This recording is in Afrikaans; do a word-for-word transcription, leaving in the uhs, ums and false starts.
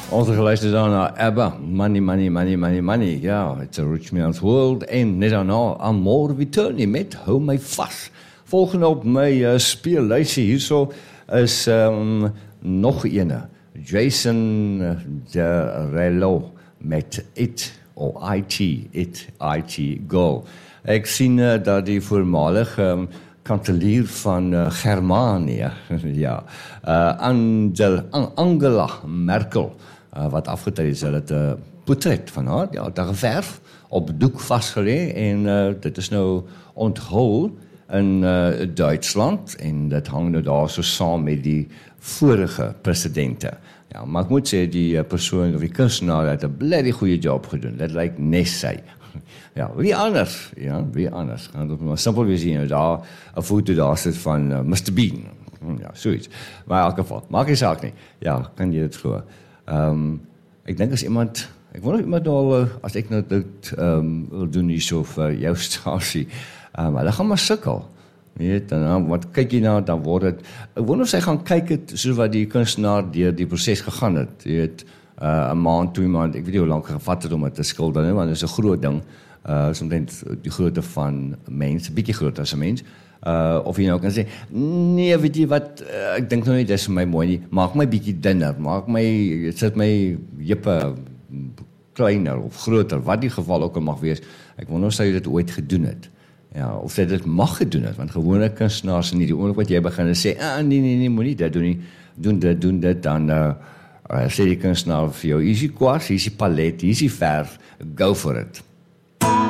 Ons het geluister dan na ABBA, Money, Money, Money, Money, Money. Ja, it's a rich man's world. En net daarna Amor Vitoni met Hou My Vas. Volgende op my uh, speellysie hierso is um, nog ene. Jason Derulo met It, of I T, It, I T, Go. Ek sien uh, dat die voormalige um, kanselier van uh, Germanië, ja, uh, Angel, An Angela Merkel, uh, wat afgetree is, hulle het 'n uh, portret van haar, ja, daar geverf, op doek vasgelê, en uh, dit is nou onthul in uh, Duitsland, en dit hang nou daar so saam met die vorige presidente. Ja, maar ek moet sê, die uh, persoon, of die kunstenaar, het 'n bloody goeie job gedoen, dit lyk nes sy. Ja, wie anders, ja, wie anders. Gaan het maar simpel wees hier, daar, een foto daar sit van uh, mister Bean. Ja, zoiets. Maar in elk geval, maak nie saak nie. Ja, kan jy dit glo. Um, ek dink as iemand, ek wonder of iemand al, uh, as ek nou dit um, wil doen hier so vir jou stasie, um, hulle gaan maar sukkel. Weet, en dan, want kyk jy nou, dan word het, ek wonder of sy gaan kyk het, soos wat die kunstenaar deur die proses gegaan het, jy weet, uh, een maand, twee maand, ek weet nie hoe lang gevat het om het te skilder, nie, want dit is een groot ding, uh, soms die grootte van mens, een bietjie groter as een mens, uh, of jy nou kan sê, nee, weet jy wat, uh, ek dink nou nie, dit is vir my mooi nie, maak my bietjie dunner, maak my, sit my jippe kleiner of groter, wat die geval ook al mag wees, ek wonder of sy dit ooit gedoen het. Ja, of sy dit mag gedoen het, want gewone kunstenaars nie, die oomblik wat jy begin en sê, ah, nee, nee, nee, moet nie dit doen nie, doen dit, doen dit, dan uh, uh, sê die kunstenaar vir jou, hier is die kwas, hier is die palet, hier is die verf, go for it.